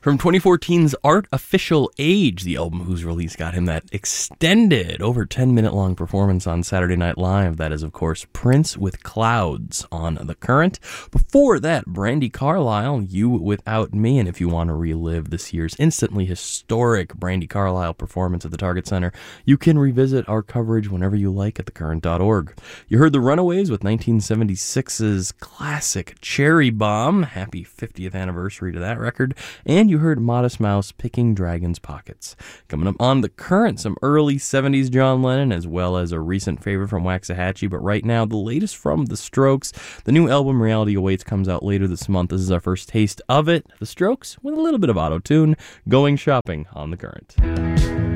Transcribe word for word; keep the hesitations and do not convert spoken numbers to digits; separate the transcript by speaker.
Speaker 1: From twenty fourteen's Artificial Age, the album whose release got him that extended, over ten minute long performance on Saturday Night Live. That is, of course, Prince with Clouds on The Current. Before that, Brandi Carlile, You Without Me. And if you want to relive this year's instantly historic Brandi Carlile performance at the Target Center, you can revisit our coverage whenever you like at the current dot org. You heard the Runaways with nineteen seventy-six's classic Cherry Bomb. Happy fiftieth anniversary to that record. And you heard Modest Mouse, Picking Dragons' Pockets. Coming up on The Current, some early seventies John Lennon, as well as a recent favorite from Waxahachie. But right now, the latest from The Strokes. The new album, Reality Awaits, comes out later this month. This is our first taste of it. The Strokes, with a little bit of auto-tune, Going Shopping on The Current.